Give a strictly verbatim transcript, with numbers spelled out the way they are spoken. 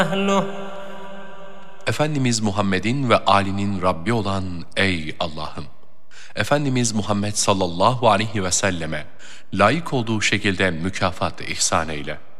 أهله. Efendimiz Muhammed'in ve âlinin Rabbi olan ey Allah'ım! Efendimiz Muhammed sallallahu aleyhi ve selleme layık olduğu şekilde mükafat ihsan eyle.